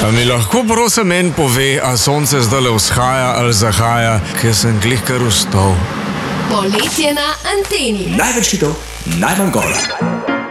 A mi lahko prosim en pove, a sonce zdajle vzhaja ali zahaja, ker sem glih kar vstal. Poletje na anteni. Največ hitov, najmanj gola.